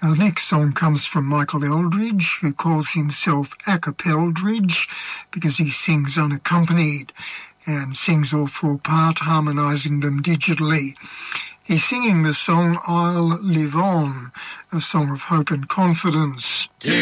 Our next song comes from Michael Eldridge, who calls himself Acapeldridge because he sings unaccompanied and sings all four part, harmonising them digitally. He's singing the song I'll Live On, a song of hope and confidence.